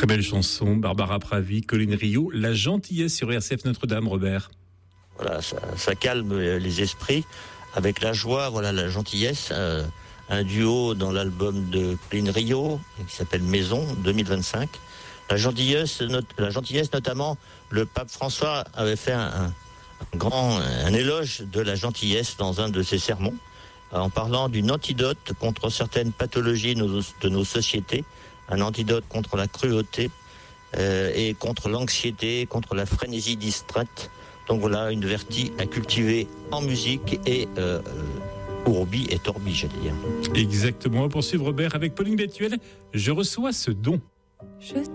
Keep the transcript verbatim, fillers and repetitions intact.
Très belle chanson, Barbara Pravi, Colline Rio, La Gentillesse sur R C F Notre-Dame, Robert. Voilà, ça, ça calme les esprits avec la joie, voilà, la gentillesse. Euh, un duo dans l'album de Colline Rio qui s'appelle Maison deux mille vingt-cinq. La gentillesse, not, la gentillesse notamment, le pape François avait fait un, un, un grand un éloge de la gentillesse dans un de ses sermons, en parlant d'une antidote contre certaines pathologies de nos, de nos sociétés, un antidote contre la cruauté euh, et contre l'anxiété, contre la frénésie distraite. Donc voilà, une vertu à cultiver en musique et euh, Urbi et Torbi, j'allais dire. Exactement, on va poursuivre Robert avec Pauline Bétuel. Je reçois ce don. Je